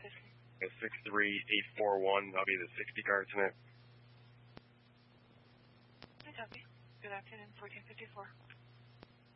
63841. I'll be the 60 car tonight. Good afternoon, 1454.